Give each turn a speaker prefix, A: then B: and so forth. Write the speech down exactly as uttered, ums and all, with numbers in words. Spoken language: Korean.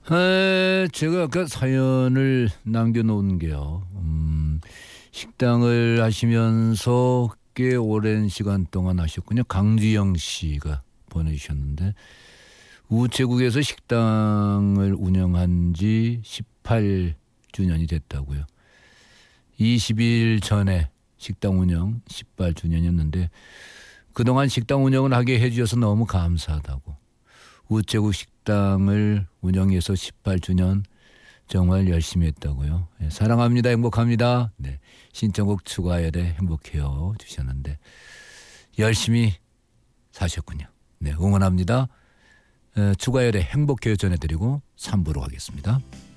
A: 에, 제가 아까 사연을 남겨놓은 게요. 음, 식당을 하시면서 꽤 오랜 시간 동안 하셨군요. 강주영 씨가 보내주셨는데 우체국에서 식당을 운영한 지 십팔 주년이 됐다고요. 이십 일 전에 식당 운영 십팔 주년이었는데 그동안 식당 운영을 하게 해주셔서 너무 감사하다고. 우체국 식당을 운영해서 십팔 주년 정말 열심히 했다고요. 네, 사랑합니다. 행복합니다. 네, 신청곡 추가해야 돼. 행복해요 주셨는데 열심히 사셨군요. 네, 응원합니다. 에, 추가열의 행복해요 전해드리고 삼 부로 가겠습니다.